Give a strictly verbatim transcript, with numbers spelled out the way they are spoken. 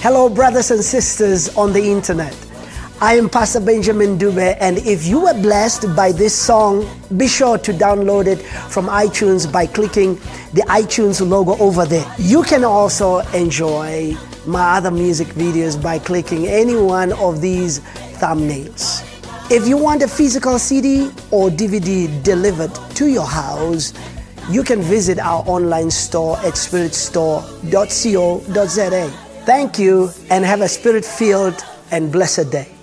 Hello, brothers and sisters on the internet. I am Pastor Benjamin Dube, and if you were blessed by this song, be sure to download it from iTunes by clicking the iTunes logo over there. You can also enjoy my other music videos by clicking any one of these thumbnails. If you want a physical C D or D V D delivered to your house, you can visit our online store at spirit store dot co dot za. Thank you, and have a spirit-filled and blessed day.